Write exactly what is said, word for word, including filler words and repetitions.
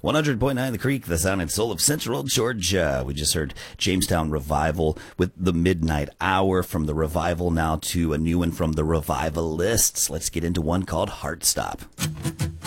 one hundred point nine The Creek, the sound and soul of Central Georgia. We just heard Jamestown Revival with the Midnight Hour. From the Revival now to a new one from the Revivalists. Let's get into one called Heartstop.